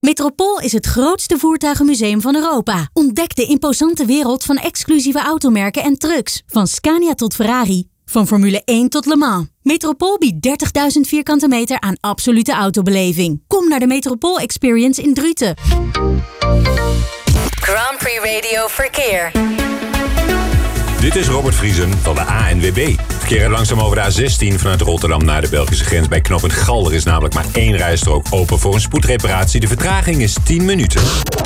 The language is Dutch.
Metropool is het grootste voertuigenmuseum van Europa. Ontdek de imposante wereld van exclusieve automerken en trucks. Van Scania tot Ferrari. Van Formule 1 tot Le Mans. Metropool biedt 30.000 vierkante meter aan absolute autobeleving. Kom naar de Metropool Experience in Druten. Grand Prix Radio Verkeer. Dit is Robert Vriesen van de ANWB. Verkeer rijdt langzaam over de A16 vanuit Rotterdam naar de Belgische grens. Bij knooppunt Galder is namelijk maar 1 rijstrook open voor een spoedreparatie. De vertraging is 10 minuten.